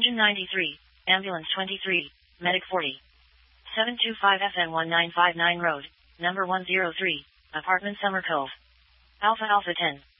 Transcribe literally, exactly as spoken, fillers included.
Engine ninety-three, Ambulance twenty-three, Medic forty. seven two five F N one nine five nine Road, number one oh three, Apartment Summer Cove. Alpha Alpha ten.